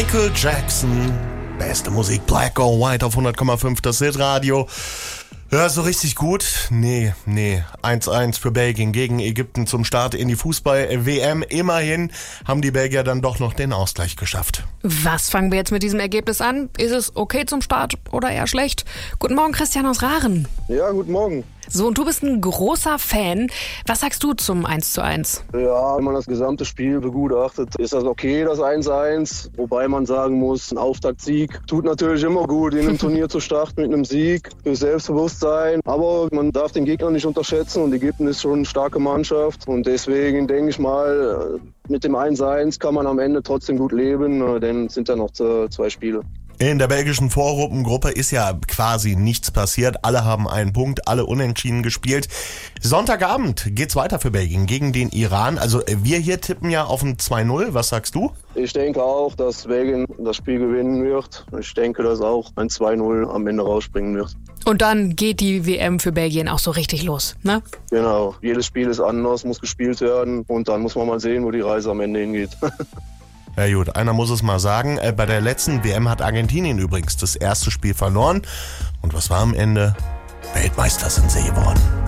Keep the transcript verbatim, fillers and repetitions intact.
Michael Jackson. Beste Musik, Black or White auf hundert Komma fünf, das Hitradio. Ja, so richtig gut? Nee, nee. eins eins für Belgien gegen Ägypten zum Start in die Fußball-W M. Immerhin haben die Belgier dann doch noch den Ausgleich geschafft. Was fangen wir jetzt mit diesem Ergebnis an? Ist es okay zum Start oder eher schlecht? Guten Morgen, Christian aus Rahren. Ja, guten Morgen. So, und du bist ein großer Fan. Was sagst du zum eins zu eins? Ja, wenn man das gesamte Spiel begutachtet, ist das okay, das eins eins. Wobei man sagen muss, ein Auftaktsieg tut natürlich immer gut, in einem Turnier zu starten mit einem Sieg, für Selbstbewusstsein. Aber man darf den Gegner nicht unterschätzen und Ägypten ist schon eine starke Mannschaft. Und deswegen denke ich mal, mit dem eins eins kann man am Ende trotzdem gut leben, denn es sind ja noch zwei Spiele. In der belgischen Vorruppengruppe ist ja quasi nichts passiert. Alle haben einen Punkt, alle unentschieden gespielt. Sonntagabend geht's weiter für Belgien gegen den Iran. Also wir hier tippen ja auf ein zwei null. Was sagst du? Ich denke auch, dass Belgien das Spiel gewinnen wird. Ich denke, dass auch ein zwei null am Ende rausspringen wird. Und dann geht die W M für Belgien auch so richtig los, ne? Genau. Jedes Spiel ist anders, muss gespielt werden. Und dann muss man mal sehen, wo die Reise am Ende hingeht. Ja gut, einer muss es mal sagen. Bei der letzten W M hat Argentinien übrigens das erste Spiel verloren. Und was war am Ende? Weltmeister sind sie geworden.